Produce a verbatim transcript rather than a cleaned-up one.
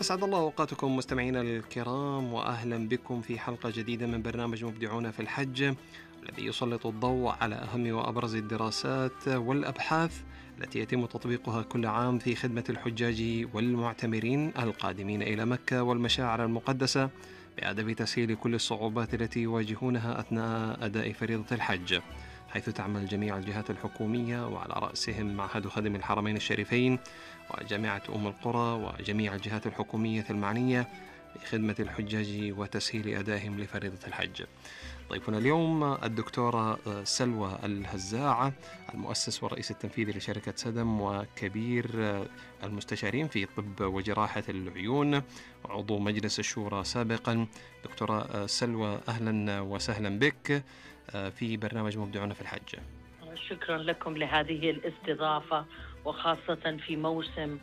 أسعد الله أوقاتكم مستمعينا الكرام، وأهلا بكم في حلقة جديدة من برنامج مبدعون في الحج، الذي يسلط الضوء على أهم وأبرز الدراسات والأبحاث التي يتم تطبيقها كل عام في خدمة الحجاج والمعتمرين القادمين إلى مكة والمشاعر المقدسة، بهدف تسهيل كل الصعوبات التي يواجهونها أثناء أداء فريضة الحج، حيث تعمل جميع الجهات الحكومية وعلى رأسهم معهد خادم الحرمين الشريفين وجامعة أم القرى وجميع الجهات الحكومية المعنية بخدمة الحجاج وتسهيل أدائهم لفريضة الحج. ضيفنا اليوم الدكتورة سلوى الهزاع، المؤسس والرئيس التنفيذي لشركة سدم وكبير المستشارين في طب وجراحة العيون وعضو مجلس الشورى سابقا. دكتورة سلوى، أهلا وسهلا بك في برنامج مبدعون في الحج. شكرا لكم لهذه الاستضافة، وخاصة في موسم